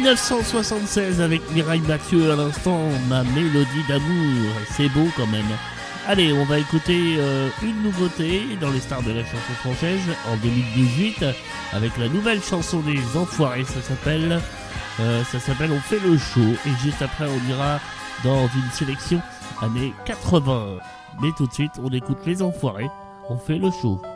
1976 avec Mireille Mathieu à l'instant, ma mélodie d'amour. C'est beau quand même. Allez, on va écouter une nouveauté dans les stars de la chanson française en 2018 avec la nouvelle chanson des Enfoirés. Ça s'appelle On fait le show. Et juste après, on ira dans une sélection années 80. Mais tout de suite, on écoute les Enfoirés. On fait le show.